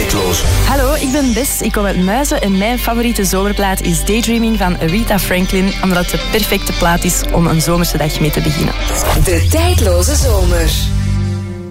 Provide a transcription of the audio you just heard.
Tijdloos. Hallo, ik ben Bess, ik kom uit Muizen en mijn favoriete zomerplaat is Daydreaming van Aretha Franklin, omdat het de perfecte plaat is om een zomerse dag mee te beginnen. De Tijdloze Zomer.